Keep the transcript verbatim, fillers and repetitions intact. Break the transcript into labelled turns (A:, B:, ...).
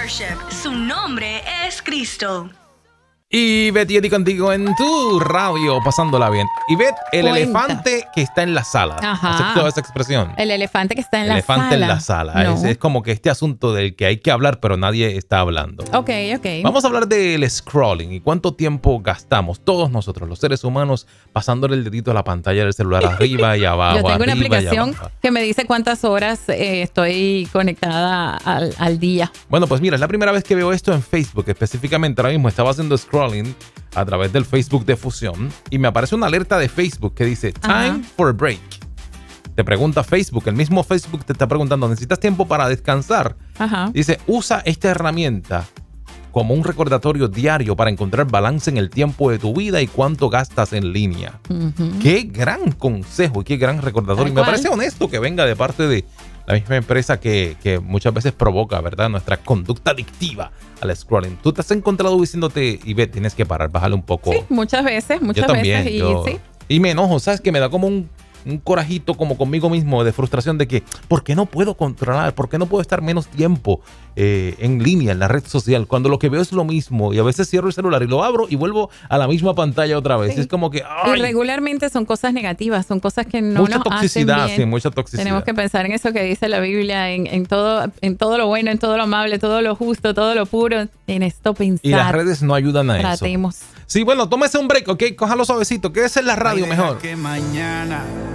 A: worship. Su nombre es Cristo.
B: Y Betty Eddy contigo en tu radio, pasándola bien. Y Bet, el
C: Cuenta.
B: elefante que está en la sala.
C: Ajá.
B: ¿Aceptó esa expresión?
C: El elefante que está en
B: elefante
C: la sala.
B: en la sala.
C: No.
B: Es, es como que este asunto del que hay que hablar, pero nadie está hablando.
C: Ok, ok.
B: Vamos a hablar del scrolling y cuánto tiempo gastamos todos nosotros, los seres humanos, pasándole el dedito a la pantalla del celular arriba y abajo.
C: Yo tengo una
B: arriba y
C: aplicación
B: abajo.
C: que me dice cuántas horas eh, estoy conectada al, al día.
B: Bueno, pues mira, es la primera vez que veo esto en Facebook. Específicamente ahora mismo estaba haciendo scrolling a través del Facebook de Fusión y me aparece una alerta de Facebook que dice Time
C: Ajá.
B: for a break. Te pregunta Facebook, el mismo Facebook te está preguntando, ¿necesitas tiempo para descansar?
C: Ajá.
B: Dice, usa esta herramienta como un recordatorio diario para encontrar balance en el tiempo de tu vida y cuánto gastas en línea.
C: Ujú.
B: Qué gran consejo y qué gran recordatorio.
C: Tal
B: Y me
C: cual.
B: parece honesto que venga de parte de la misma empresa que, que muchas veces provoca, ¿verdad?, nuestra conducta adictiva al scrolling. ¿Tú te has encontrado diciéndote, Ivette, tienes que parar, bájale un poco?
C: Sí, muchas veces, muchas
B: Yo también.
C: veces. Y
B: yo-
C: sí.
B: Y me enojo, ¿sabes? Que me da como un, un corajito como conmigo mismo de frustración de que, ¿por qué no puedo controlar? ¿Por qué no puedo estar menos tiempo eh, en línea, en la red social? Cuando lo que veo es lo mismo y a veces cierro el celular y lo abro y vuelvo a la misma pantalla otra vez.
C: Sí.
B: Es como que,
C: Y
B: ¡ay!
C: regularmente son cosas negativas, son cosas que no
B: mucha
C: nos
B: toxicidad,
C: hacen bien.
B: sí, mucha toxicidad.
C: Tenemos que pensar en eso que dice la Biblia, en, en todo, en todo lo bueno, en todo lo amable, todo lo justo, todo lo puro. En esto pensar.
B: Y las redes no ayudan a eso.
C: Tratemos.
B: Sí, bueno, tómese un break, ¿ok? Cójalo suavecito. Quédese en la radio
D: Ay, deja
B: mejor.
D: que mañana